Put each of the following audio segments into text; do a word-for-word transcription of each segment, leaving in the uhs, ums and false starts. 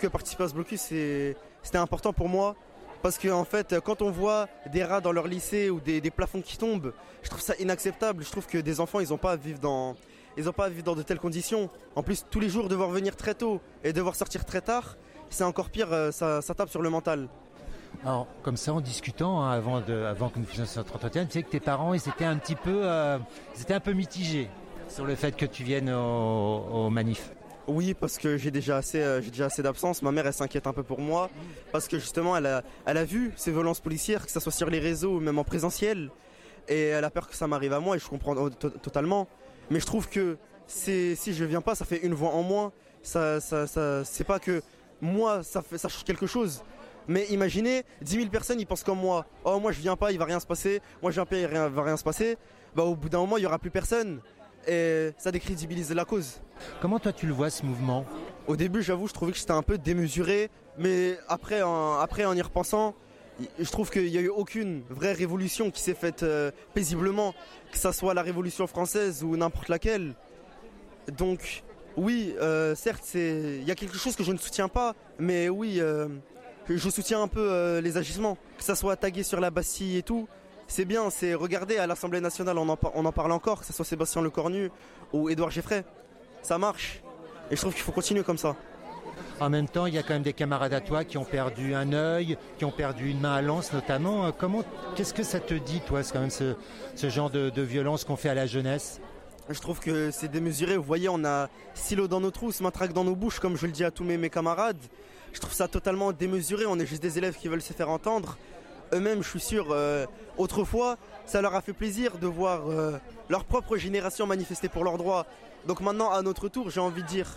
que participer à ce blocus, c'est, c'était important pour moi. Parce que en fait, quand on voit des rats dans leur lycée ou des, des plafonds qui tombent, je trouve ça inacceptable. Je trouve que des enfants, ils n'ont pas à vivre dans, ils ont pas à vivre dans de telles conditions. En plus, tous les jours, devoir venir très tôt et devoir sortir très tard, c'est encore pire, ça, ça tape sur le mental. Alors, comme ça, en discutant, hein, avant, de, avant que nous faisions notre entretien, tu sais que tes parents, ils étaient un petit peu, euh, ils étaient un peu mitigés sur le fait que tu viennes au, au manif. Oui, parce que j'ai déjà assez, euh, j'ai déjà assez d'absence. Ma mère, elle s'inquiète un peu pour moi parce que justement, elle a, elle a vu ces violences policières, que ce soit sur les réseaux ou même en présentiel, et elle a peur que ça m'arrive à moi. Et je comprends to- totalement. Mais je trouve que c'est, si je viens pas, ça fait une voix en moins. Ça, ça, ça, c'est pas que moi, ça fait, ça change quelque chose. Mais imaginez, dix mille personnes, ils pensent comme moi. Oh, moi, je viens pas, il va rien se passer. Moi, je viens pas, il va rien se passer. Bah, au bout d'un moment, il y aura plus personne. Et ça décrédibilise la cause. Comment toi tu le vois ce mouvement ? Au début, j'avoue, je trouvais que c'était un peu démesuré, mais après en, après, en y repensant, je trouve qu'il n'y a eu aucune vraie révolution qui s'est faite euh, paisiblement, que ça soit la Révolution française ou n'importe laquelle. Donc oui, euh, certes, il y a quelque chose que je ne soutiens pas, mais oui, euh, je soutiens un peu euh, les agissements, que ça soit tagué sur la Bastille et tout. C'est bien, c'est regarder à l'Assemblée nationale, on en, on en parle encore, que ce soit Sébastien Lecornu ou Édouard Geffray. Ça marche. Et je trouve qu'il faut continuer comme ça. En même temps, il y a quand même des camarades à toi qui ont perdu un œil, qui ont perdu une main à Lens notamment. Comment, qu'est-ce que ça te dit, toi, c'est quand même ce, ce genre de, de violence qu'on fait à la jeunesse ? Je trouve que c'est démesuré. Vous voyez, on a stylo dans nos trousses, matraque dans nos bouches, comme je le dis à tous mes, mes camarades. Je trouve ça totalement démesuré. On est juste des élèves qui veulent se faire entendre. Eux-mêmes, je suis sûr, euh, autrefois, ça leur a fait plaisir de voir euh, leur propre génération manifester pour leurs droits. Donc maintenant, à notre tour, j'ai envie de dire.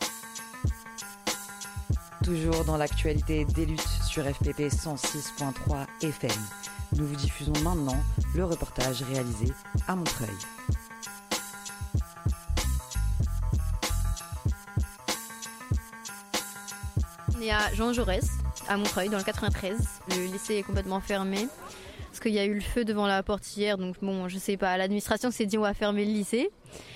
Toujours dans l'actualité des luttes sur F P P cent six point trois F M. Nous vous diffusons maintenant le reportage réalisé à Montreuil. On est à Jean Jaurès, à Montreuil, dans le quatre-vingt-treize. Le lycée est complètement fermé parce qu'il y a eu le feu devant la porte hier. Donc bon, je sais pas, l'administration s'est dit on va fermer le lycée.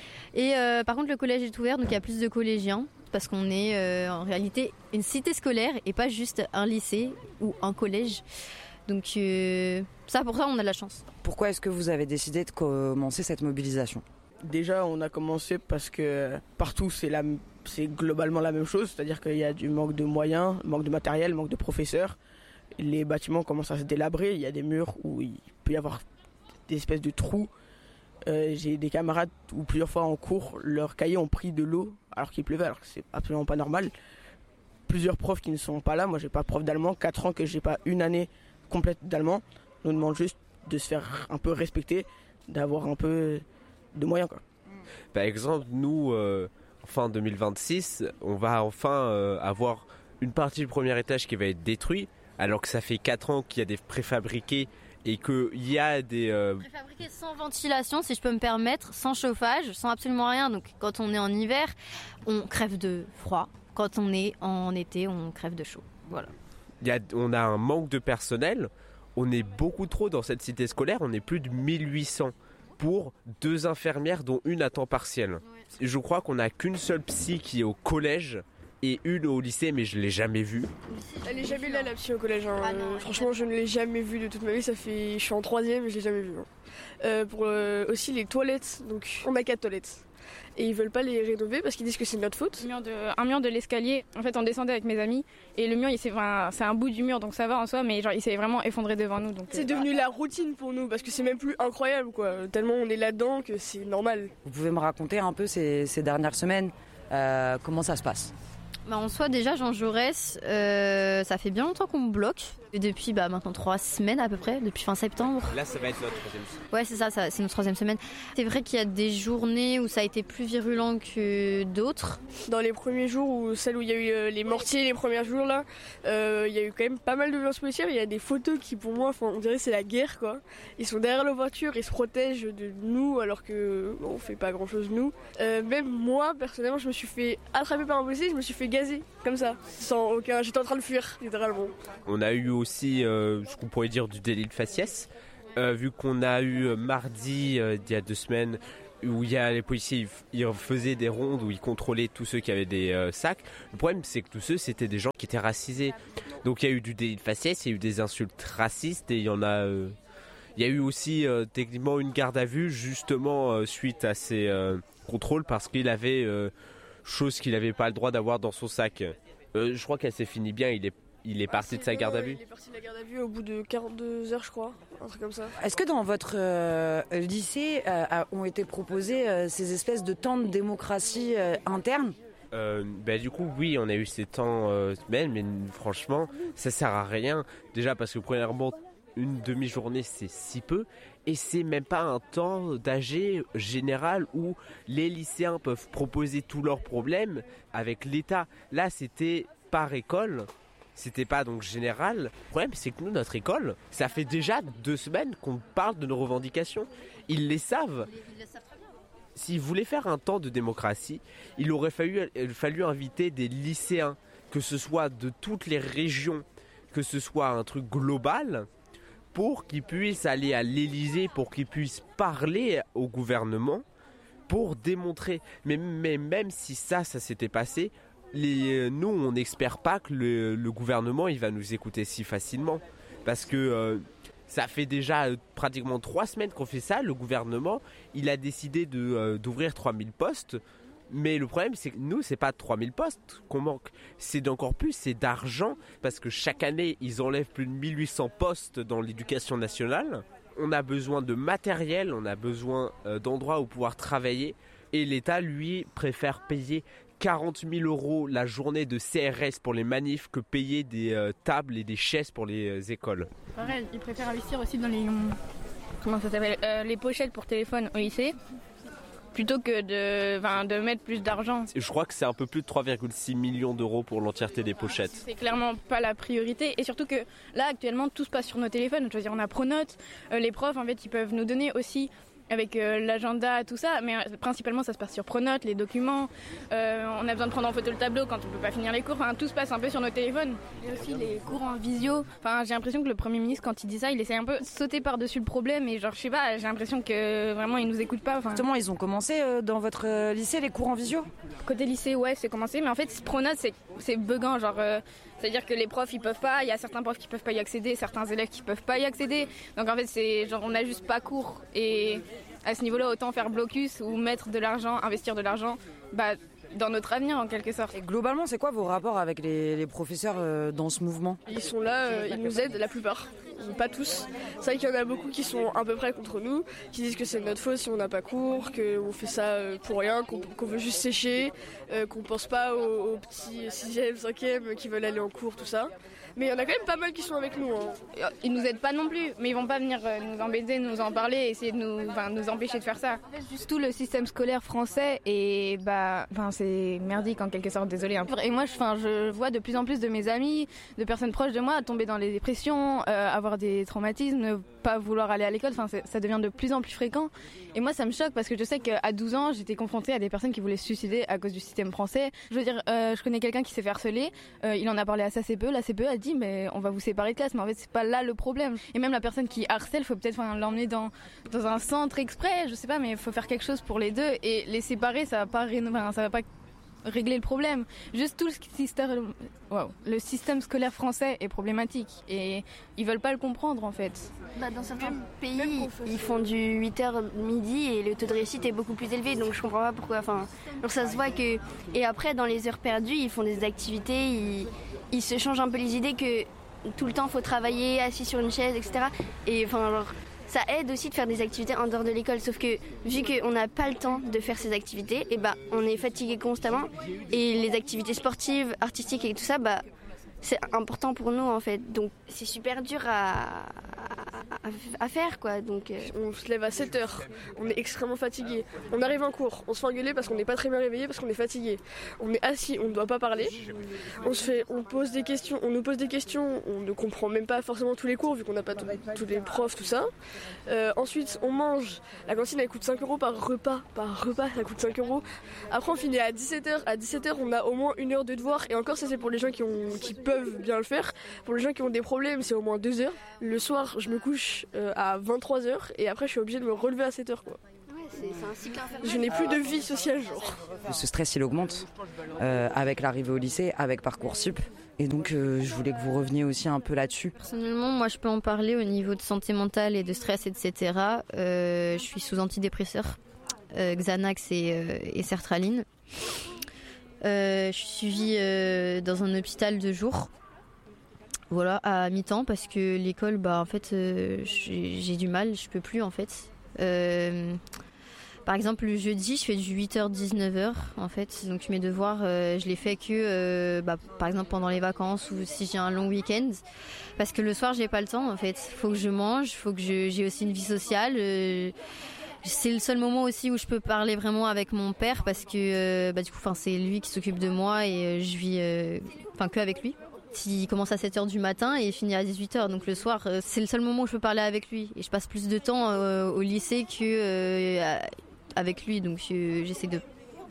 Et euh, par contre, le collège est ouvert, donc il y a plus de collégiens parce qu'on est euh, en réalité une cité scolaire et pas juste un lycée ou un collège. Donc euh, ça, pour ça, on a de la chance. Pourquoi est-ce que vous avez décidé de commencer cette mobilisation ? Déjà, on a commencé parce que partout, c'est, la, c'est globalement la même chose. C'est-à-dire qu'il y a du manque de moyens, manque de matériel, manque de professeurs. Les bâtiments commencent à se délabrer. Il y a des murs où il peut y avoir des espèces de trous. Euh, j'ai des camarades où plusieurs fois en cours, leurs cahiers ont pris de l'eau alors qu'il pleuvait, alors que c'est absolument pas normal. Plusieurs profs qui ne sont pas là. Moi, j'ai pas de prof d'allemand. Quatre ans que j'ai pas une année complète d'allemand. On nous demande juste de se faire un peu respecter, d'avoir un peu de moyens, quoi. Par exemple, nous, euh, fin deux mille vingt-six, on va enfin euh, avoir une partie du premier étage qui va être détruit, alors que ça fait quatre ans qu'il y a des préfabriqués et qu'il y a des... Euh... Préfabriqués sans ventilation, si je peux me permettre, sans chauffage, sans absolument rien. Donc quand on est en hiver, on crève de froid. Quand on est en été, on crève de chaud. Voilà. Il y a, on a un manque de personnel. On est beaucoup trop dans cette cité scolaire. On est plus de mille huit cents pour deux infirmières, dont une à temps partiel. Ouais. Je crois qu'on n'a qu'une seule psy qui est au collège et une au lycée, mais je ne l'ai jamais vue. Elle n'est jamais là, la psy au collège. Hein. Ah non, euh, franchement, je ne l'ai jamais vue de toute ma vie. Ça fait, je suis en troisième et je ne l'ai jamais vue. Hein. Euh, pour euh, aussi les toilettes, donc on a quatre toilettes. Et ils veulent pas les rénover parce qu'ils disent que c'est de notre faute. Un mur de, un mur de l'escalier, en fait on descendait avec mes amis et le mur il s'est, enfin, c'est un bout du mur donc ça va en soi, mais genre il s'est vraiment effondré devant nous. Donc, c'est euh, devenu la routine pour nous parce que c'est même plus incroyable quoi, tellement on est là-dedans que c'est normal. Vous pouvez me raconter un peu ces, ces dernières semaines, euh, comment ça se passe ? Bah en soi déjà Jean Jaurès, euh, ça fait bien longtemps qu'on bloque. Et depuis bah, maintenant trois semaines à peu près, depuis fin septembre. Là ça va être notre troisième semaine. Ouais c'est ça, ça, c'est notre troisième semaine. C'est vrai qu'il y a des journées où ça a été plus virulent que d'autres. Dans les premiers jours, ou celles où il y a eu euh, les mortiers, les premiers jours là, euh, il y a eu quand même pas mal de violences policières. Il y a des photos qui pour moi, on dirait c'est la guerre quoi. Ils sont derrière la voiture, ils se protègent de nous alors que bon, on fait pas grand chose nous. Euh, même moi personnellement je me suis fait attraper par un policier, je me suis fait gazer comme ça, sans aucun, j'étais en train de fuir littéralement. On a eu aussi euh, ce qu'on pourrait dire du délit de faciès, euh, vu qu'on a eu euh, mardi, euh, il y a deux semaines, où il y a les policiers, ils faisaient des rondes où ils contrôlaient tous ceux qui avaient des euh, sacs. Le problème, c'est que tous ceux, c'était des gens qui étaient racisés. Donc il y a eu du délit de faciès, il y a eu des insultes racistes et il y en a... Euh, il y a eu aussi euh, techniquement une garde à vue justement euh, suite à ces euh, contrôles parce qu'il avait euh, chose qu'il n'avait pas le droit d'avoir dans son sac. Euh, je crois qu'elle s'est finie bien, il est Il est parti ah, de sa garde à vue. Il est parti de la garde à vue au bout de quarante-deux heures, je crois, un truc comme ça. Est-ce que dans votre euh, lycée euh, ont été proposés euh, ces espèces de temps de démocratie euh, interne ? euh, bah, Du coup, oui, on a eu ces temps euh, semaines, mais franchement, ça sert à rien. Déjà parce que premièrement, une demi-journée, c'est si peu. Et c'est même pas un temps d'A G général où les lycéens peuvent proposer tous leurs problèmes avec l'État. Là, c'était par école. C'était pas donc général. Le problème, c'est que nous, notre école, ça fait déjà deux semaines qu'on parle de nos revendications. Ils les savent. Ils le savent très bien. S'ils voulaient faire un temps de démocratie, il aurait fallu, fallu inviter des lycéens, que ce soit de toutes les régions, que ce soit un truc global, pour qu'ils puissent aller à l'Élysée, pour qu'ils puissent parler au gouvernement, pour démontrer. Mais, mais même si ça, ça s'était passé, Les, nous, on n'espère pas que le, le gouvernement il va nous écouter si facilement. Parce que euh, ça fait déjà euh, pratiquement trois semaines qu'on fait ça. Le gouvernement, il a décidé de, euh, d'ouvrir trois mille postes. Mais le problème, c'est que nous, c'est pas trois mille postes qu'on manque. C'est d'encore plus, c'est d'argent. Parce que chaque année, ils enlèvent plus de mille huit cents postes dans l'éducation nationale. On a besoin de matériel, on a besoin euh, d'endroits où pouvoir travailler. Et l'État, lui, préfère payer quarante mille euros la journée de C R S pour les manifs que payer des euh, tables et des chaises pour les euh, écoles. Pareil, ils préfèrent investir aussi dans les, comment ça s'appelle, euh, les pochettes pour téléphone au lycée plutôt que de, enfin, de mettre plus d'argent. Je crois que c'est un peu plus de trois virgule six millions d'euros pour l'entièreté des pochettes. C'est clairement pas la priorité et surtout que là actuellement tout se passe sur nos téléphones. Je veux dire, on a Pronote, euh, les profs en fait ils peuvent nous donner aussi avec euh, l'agenda, tout ça, mais euh, principalement ça se passe sur Pronote, les documents, euh, on a besoin de prendre en photo le tableau quand on peut pas finir les cours, enfin tout se passe un peu sur nos téléphones. Et aussi les cours en visio, enfin j'ai l'impression que le Premier ministre quand il dit ça, il essaie un peu de sauter par-dessus le problème et genre je sais pas, j'ai l'impression que vraiment il nous écoute pas. Justement, ils ont commencé euh, dans votre euh, lycée les cours en visio ? Côté lycée, ouais, c'est commencé, mais en fait Pronote c'est, c'est buggant, genre... Euh, c'est-à-dire que les profs ils peuvent pas, il y a certains profs qui peuvent pas y accéder, certains élèves qui peuvent pas y accéder. Donc en fait c'est genre on a juste pas cours et à ce niveau-là autant faire blocus ou mettre de l'argent, investir de l'argent bah, dans notre avenir en quelque sorte. Et globalement c'est quoi vos rapports avec les, les professeurs euh, dans ce mouvement ? Ils sont là, euh, ils nous aident la plupart. Pas tous. C'est vrai qu'il y en a beaucoup qui sont à peu près contre nous, qui disent que c'est notre faute si on n'a pas cours, qu'on fait ça pour rien, qu'on, qu'on veut juste sécher, euh, qu'on pense pas aux, aux petits sixième, cinquième qui veulent aller en cours, tout ça. Mais il y en a quand même pas mal qui sont avec nous. Hein. Ils nous aident pas non plus, mais ils vont pas venir nous embêter, nous en parler et essayer de nous, enfin, nous empêcher de faire ça. En fait, juste tout le système scolaire français et bah, enfin, c'est merdique en quelque sorte, désolé. Hein. Et moi, je, enfin, je vois de plus en plus de mes amis, de personnes proches de moi tomber dans les dépressions, euh, avoir des traumatismes, ne pas vouloir aller à l'école. Enfin, ça devient de plus en plus fréquent. Et moi, ça me choque parce que je sais qu'à douze ans, j'étais confrontée à des personnes qui voulaient se suicider à cause du système français. Je veux dire, euh, je connais quelqu'un qui s'est fait harceler. Euh, il en a parlé à sa C P E. La C P E a dit, mais on va vous séparer de classe. Mais en fait, c'est pas là le problème. Et même la personne qui harcèle, faut peut-être enfin, l'emmener dans dans un centre exprès. Je sais pas, mais il faut faire quelque chose pour les deux et les séparer. Ça va pas, enfin, ça va pas régler le problème. Juste tout le système, wow, le système scolaire français est problématique et ils veulent pas le comprendre en fait. Bah, dans certains pays, ils font du huit heures midi et le taux de réussite est beaucoup plus élevé, donc je comprends pas pourquoi. Enfin, donc ça se voit que. Et après, dans les heures perdues, ils font des activités, ils, ils se changent un peu les idées que tout le temps faut travailler assis sur une chaise, et cetera. Et enfin, genre, ça aide aussi de faire des activités en dehors de l'école, sauf que vu qu'on n'a pas le temps de faire ces activités, et bah, on est fatigué constamment. Et les activités sportives, artistiques et tout ça, bah, c'est important pour nous en fait. Donc c'est super dur à, à, à faire quoi. Donc, euh... On se lève à sept heures, on est extrêmement fatigué. On arrive en cours, on se fait engueuler parce qu'on n'est pas très bien réveillé, parce qu'on est fatigué. On est assis, on ne doit pas parler. On se fait, on pose des questions, on nous pose des questions, on ne comprend même pas forcément tous les cours vu qu'on n'a pas tout, tous les profs, tout ça. Euh, ensuite on mange, la cantine elle coûte cinq euros par repas, par repas ça coûte cinq euros. Après on finit à dix-sept heures, à dix-sept heures on a au moins une heure de devoir et encore ça c'est pour les gens qui, ont, qui peuvent bien le faire. Pour les gens qui ont des problèmes, c'est au moins deux heures. Le soir, je me couche euh, à vingt-trois heures et après, je suis obligée de me relever à sept heures. Quoi. Ouais, C'est, c'est un cycle infernal. Je n'ai plus de vie sociale, genre. Ce stress, il augmente euh, avec l'arrivée au lycée, avec Parcoursup. Et donc, euh, je voulais que vous reveniez aussi un peu là-dessus. Personnellement, moi, je peux en parler au niveau de santé mentale et de stress, et cetera. Euh, je suis sous antidépresseurs, euh, Xanax et, euh, et sertraline. Euh, je suis suivie euh, dans un hôpital de jour, voilà, à mi-temps, parce que l'école, bah, en fait, euh, j'ai, j'ai du mal, je peux plus, en fait. Euh, Par exemple, le jeudi, je fais du huit heures dix-neuf heures, en fait. Donc mes devoirs, euh, je les fais que, euh, bah, par exemple, pendant les vacances ou si j'ai un long week-end. Parce que le soir, j'ai pas le temps, en fait. Faut que je mange, faut que je, j'ai aussi une vie sociale. Euh, c'est le seul moment aussi où je peux parler vraiment avec mon père parce que, euh, bah, du coup, c'est lui qui s'occupe de moi et euh, je vis, enfin, euh, que avec lui. Il commence à sept heures du matin et il finit à dix-huit heures. Donc le soir, euh, c'est le seul moment où je peux parler avec lui. Et je passe plus de temps euh, au lycée que euh, avec lui, donc je, j'essaie de,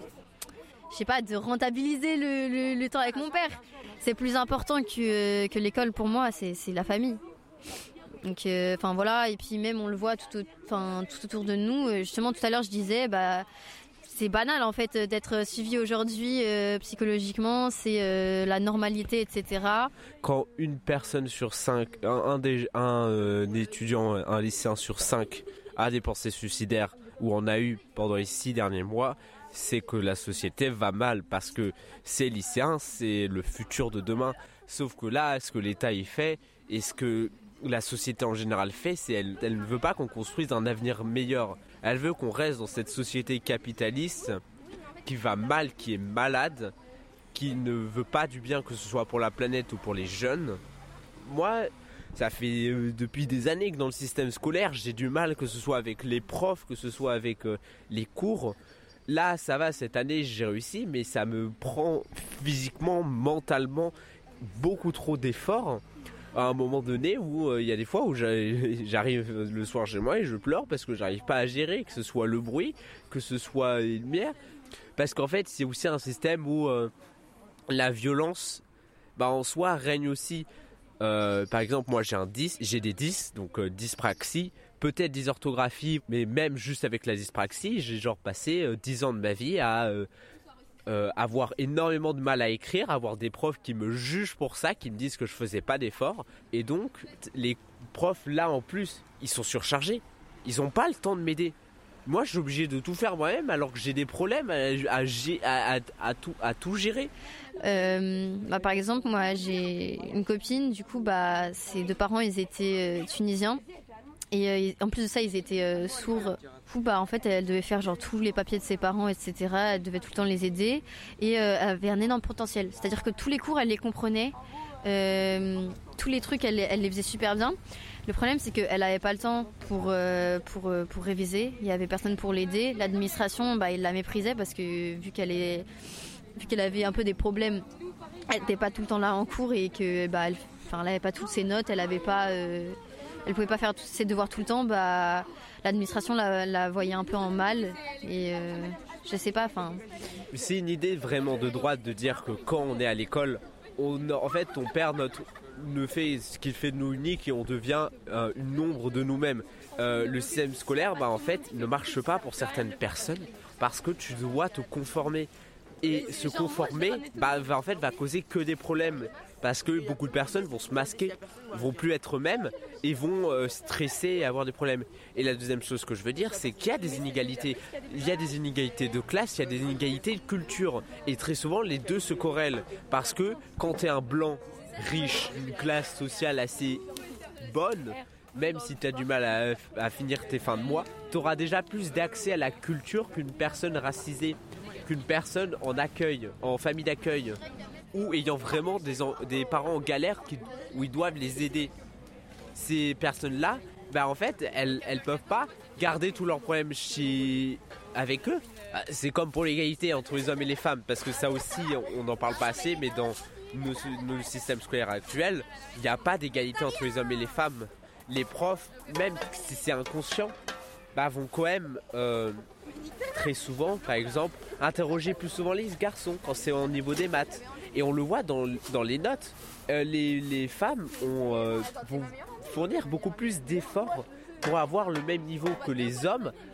je sais pas, de rentabiliser le, le, le temps avec mon père. C'est plus important que, que l'école pour moi, c'est, c'est la famille. Donc, enfin euh, voilà, et puis même on le voit tout, enfin, tout autour de nous. Justement, tout à l'heure, je disais, bah, c'est banal en fait d'être suivi aujourd'hui euh, psychologiquement, c'est euh, la normalité, et cetera. Quand une personne sur cinq, un, un, des, un, euh, un étudiant, un lycéen sur cinq a des pensées suicidaires, ou en a eu pendant les six derniers mois, c'est que la société va mal parce que ces lycéens, c'est le futur de demain. Sauf que là, ce que l'État y fait et ce que la société en général fait, c'est elle, elle ne veut pas qu'on construise un avenir meilleur. Elle veut qu'on reste dans cette société capitaliste qui va mal, qui est malade, qui ne veut pas du bien, que ce soit pour la planète ou pour les jeunes. Moi, ça fait euh, depuis des années que dans le système scolaire, j'ai du mal, que ce soit avec les profs, que ce soit avec euh, les cours. Là, ça va, cette année, j'ai réussi, mais ça me prend physiquement, mentalement, beaucoup trop d'efforts. À un moment donné où il euh, y a des fois où j'arrive le soir chez moi et je pleure parce que j'arrive pas à gérer, que ce soit le bruit, que ce soit les lumières. Parce qu'en fait, c'est aussi un système où euh, la violence, bah, en soi, règne aussi. Euh, par exemple, moi j'ai un dys, j'ai des dys, donc euh, dyspraxie, peut-être dysorthographie, mais même juste avec la dyspraxie, j'ai genre passé euh, dix ans de ma vie à euh, euh, avoir énormément de mal à écrire, avoir des profs qui me jugent pour ça, qui me disent que je faisais pas d'efforts, et donc les profs là en plus, ils sont surchargés, ils ont pas le temps de m'aider. Moi, je suis obligé de tout faire moi-même alors que j'ai des problèmes à, à, à, à, à, tout, à tout gérer. Euh, bah, par exemple, moi, j'ai une copine. Du coup, bah, ses deux parents, ils étaient euh, tunisiens. Et euh, en plus de ça, ils étaient euh, sourds. Du coup, bah, en fait, elle devait faire genre tous les papiers de ses parents, et cetera. Elle devait tout le temps les aider. Et euh, elle avait un énorme potentiel. C'est-à-dire que tous les cours, elle les comprenait. Euh, tous les trucs, elle, elle les faisait super bien. Le problème, c'est qu'elle n'avait pas le temps pour, euh, pour, euh, pour réviser. Il n'y avait personne pour l'aider. L'administration, bah, il la méprisait parce que vu qu'elle, est, vu qu'elle avait un peu des problèmes, elle n'était pas tout le temps là en cours et que bah, elle n'avait pas toutes ses notes, elle ne euh, pouvait pas faire tous ses devoirs tout le temps. Bah, l'administration la, la voyait un peu en mal. Et euh, je sais pas. Fin... C'est une idée vraiment de droite de dire que quand on est à l'école, on, en fait, on perd notre... ne fait ce qu'il fait de nous uniques et on devient euh, une ombre de nous-mêmes. Euh, le système scolaire, bah, en fait, ne marche pas pour certaines personnes parce que tu dois te conformer. Et se conformer, bah, va, en fait, va causer que des problèmes parce que beaucoup de personnes vont se masquer, vont plus être eux-mêmes et vont euh, stresser et avoir des problèmes. Et la deuxième chose que je veux dire, c'est qu'il y a des inégalités. Il y a des inégalités de classe, il y a des inégalités de culture. Et très souvent, les deux se corrèlent parce que quand tu es un blanc riche, une classe sociale assez bonne, même si tu as du mal à, à finir tes fins de mois, tu auras déjà plus d'accès à la culture qu'une personne racisée, qu'une personne en accueil, en famille d'accueil, ou ayant vraiment des, des parents en galère qui, où ils doivent les aider. Ces personnes-là, bah en fait, elles ne peuvent pas garder tous leurs problèmes chez... avec eux. C'est comme pour l'égalité entre les hommes et les femmes, parce que ça aussi, on n'en parle pas assez, mais dans Nos, nos systèmes scolaires actuels, il n'y a pas d'égalité entre les hommes et les femmes. Les profs, même si c'est inconscient, bah, vont quand même euh, très souvent, par exemple, interroger plus souvent les garçons quand c'est au niveau des maths. Et on le voit dans, dans les notes. Euh, les, les femmes ont, euh, vont fournir beaucoup plus d'efforts pour avoir le même niveau que les hommes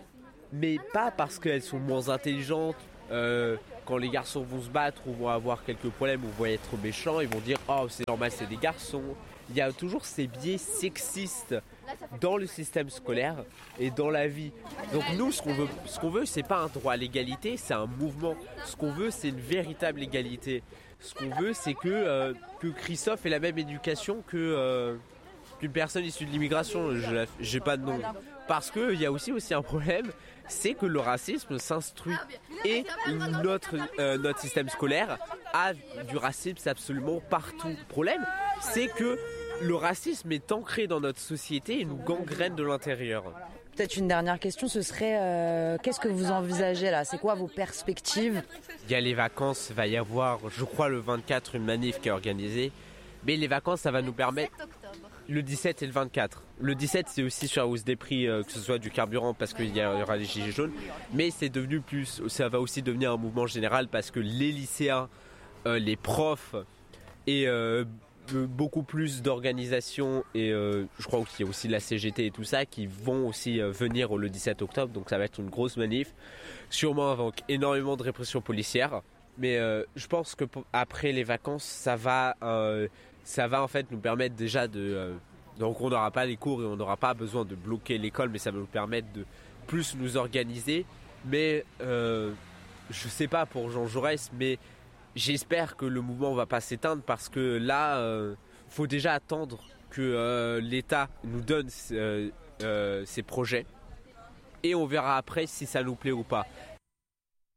mais pas parce qu'elles sont moins intelligentes. Euh, quand les garçons vont se battre ou vont avoir quelques problèmes ou vont être méchants, ils vont dire oh c'est normal, c'est des garçons. Il y a toujours ces biais sexistes dans le système scolaire et dans la vie. Donc nous, ce qu'on veut, ce qu'on veut, c'est pas un droit à l'égalité, c'est un mouvement. Ce qu'on veut, c'est une véritable égalité. Ce qu'on veut, c'est que euh, que Christophe ait la même éducation que euh, qu'une personne issue de l'immigration. Je j'ai pas de nom. Parce que il y a aussi aussi un problème, c'est que le racisme s'instruit et notre euh, notre système scolaire a du racisme absolument partout. Le problème, c'est que le racisme est ancré dans notre société et nous gangrène de l'intérieur. Peut-être une dernière question, ce serait euh, qu'est-ce que vous envisagez là? C'est quoi vos perspectives? Il y a les vacances, il va y avoir, je crois, le vingt-quatre, une manif qui est organisée. Mais les vacances, ça va nous permettre... Le dix-sept et le vingt-quatre. Le dix-sept, c'est aussi sur la hausse des prix, euh, que ce soit du carburant parce qu'il y aura les gilets jaunes. Mais c'est devenu plus... Ça va aussi devenir un mouvement général parce que les lycéens, euh, les profs et... Euh, beaucoup plus d'organisations et euh, je crois qu'il y a aussi la C G T et tout ça qui vont aussi euh, venir le dix-sept octobre, donc ça va être une grosse manif, sûrement avec énormément de répression policière, mais euh, je pense que pour, après les vacances ça va euh, ça va en fait nous permettre déjà de euh, donc on n'aura pas les cours et on n'aura pas besoin de bloquer l'école, mais ça va nous permettre de plus nous organiser, mais euh, je sais pas pour Jean Jaurès, mais j'espère que le mouvement va pas s'éteindre parce que là, euh, faut déjà attendre que euh, l'État nous donne euh, euh, ses projets et on verra après si ça nous plaît ou pas.